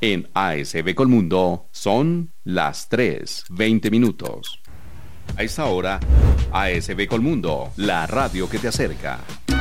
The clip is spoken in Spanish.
En ASB Colmundo son las 3:20. A esta hora, ASB Colmundo, la radio que te acerca.